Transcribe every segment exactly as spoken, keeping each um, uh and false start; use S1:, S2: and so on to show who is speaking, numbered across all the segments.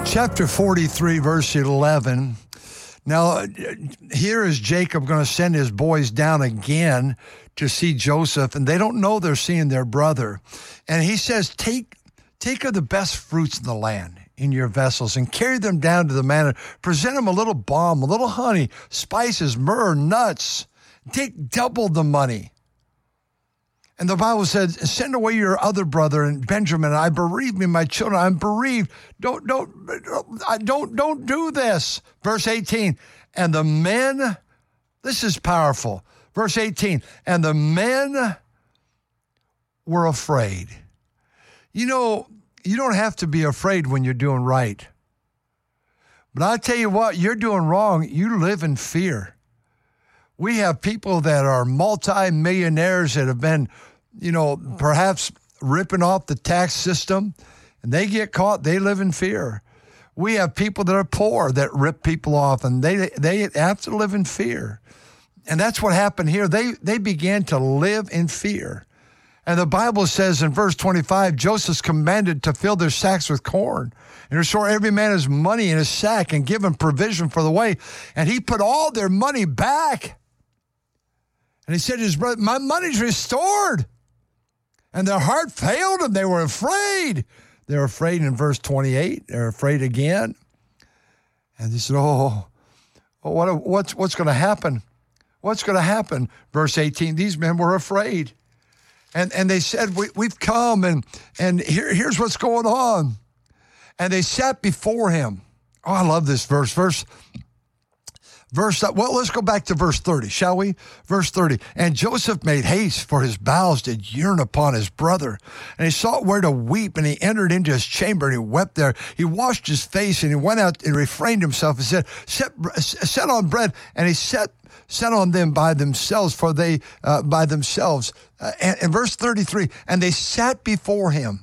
S1: Chapter forty-three, verse eleven. Now, here is Jacob going to send his boys down again to see Joseph, and they don't know they're seeing their brother. And he says, take, take of the best fruits in the land in your vessels and carry them down to the man and present him a little balm, a little honey, spices, myrrh, nuts. Take double the money. And the Bible said, send away your other brother and Benjamin. I bereave me, my children. I'm bereaved. Don't, don't, don't, don't do this. Verse eighteen. And the men, this is powerful. Verse eighteen. And the men were afraid. You know, you don't have to be afraid when you're doing right. But I tell you what, you're doing wrong. You live in fear. We have people that are multi-millionaires that have been, you know, perhaps ripping off the tax system, and they get caught, they live in fear. We have people that are poor that rip people off, and they they have to live in fear. And that's what happened here. They they began to live in fear. And the Bible says in verse twenty-five, Joseph's commanded to fill their sacks with corn and restore every man his money in his sack and give him provision for the way. And he put all their money back. And he said to his brother, my money's restored. And their heart failed them. They were afraid. They were afraid in verse twenty-eight. They're afraid again. And they said, oh, oh what, what's, what's going to happen? What's going to happen? Verse eighteen, these men were afraid. And and they said, we, we've come, and, and here, here's what's going on. And they sat before him. Oh, I love this verse. Verse Verse, well, let's go back to verse thirty, shall we? Verse thirty. And Joseph made haste, for his bowels did yearn upon his brother. And he sought where to weep, and he entered into his chamber, and he wept there. He washed his face, and he went out and refrained himself, and said, set, set on bread, and he set set on them by themselves, for they, uh, by themselves. Uh, and, and verse thirty-three, and they sat before him.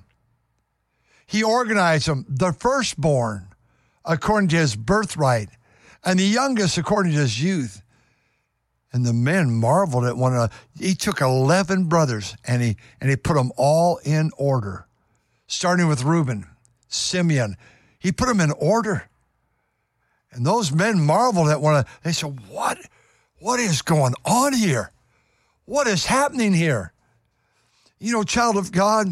S1: He organized them, the firstborn, according to his birthright, and the youngest according to his youth. And the men marveled at one another. He took eleven brothers, and he and he put them all in order, starting with Reuben, Simeon. He put them in order. And those men marveled at one another. They said, what, what is going on here? What is happening here? You know, child of God,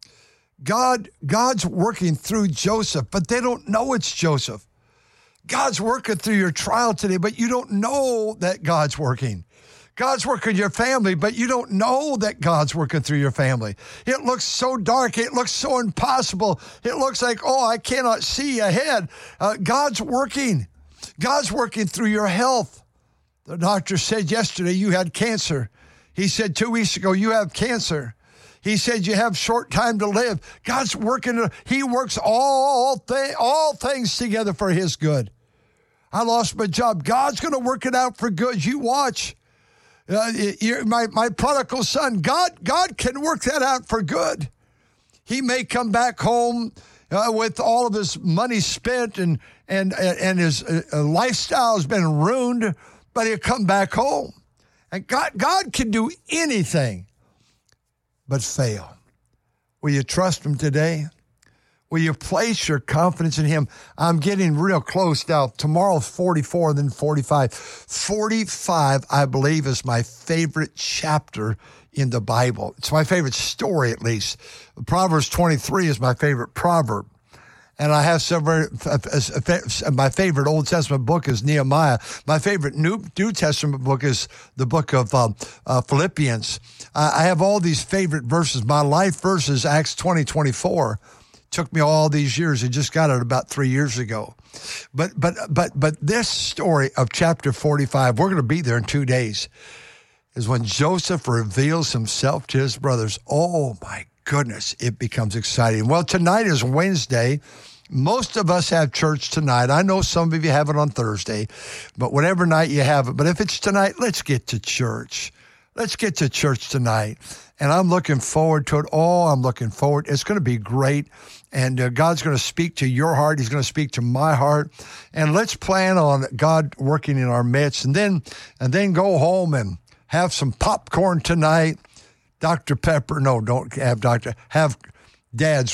S1: God, God's working through Joseph, but they don't know it's Joseph. God's working through your trial today, but you don't know that God's working. God's working in your family, but you don't know that God's working through your family. It looks so dark. It looks so impossible. It looks like, oh, I cannot see ahead. Uh, God's working. God's working through your health. The doctor said yesterday you had cancer. He said two weeks ago you have cancer. He said you have short time to live. God's working. He works all, th- all things together for his good. I lost my job. God's going to work it out for good. You watch. Uh, you're, my, my prodigal son, God, God can work that out for good. He may come back home uh, with all of his money spent and, and, and his uh, lifestyle has been ruined, but he'll come back home. And God, God can do anything but fail. Will you trust him today? Will you place your confidence in him? I'm getting real close now. Tomorrow's forty-four, then forty-five. forty-five, I believe, is my favorite chapter in the Bible. It's my favorite story, at least. Proverbs twenty-three is my favorite proverb. And I have several, my favorite Old Testament book is Nehemiah. My favorite New, New Testament book is the book of um, uh, Philippians. Uh, I have all these favorite verses. My life verse is Acts twenty twenty-four. Took me all these years. I just got it about three years ago. But but but but this story of chapter forty-five, we're going to be there in two days, is when Joseph reveals himself to his brothers. Oh, my goodness, it becomes exciting. Well, tonight is Wednesday. Most of us have church tonight. I know some of you have it on Thursday, but whatever night you have it. But if it's tonight, let's get to church. Let's get to church tonight. And I'm looking forward to it. Oh, I'm looking forward. It's going to be great. And uh, God's going to speak to your heart. He's going to speak to my heart. And let's plan on God working in our midst. And then, and then go home and have some popcorn tonight. Doctor Pepper. No, don't have Doctor Have Dad's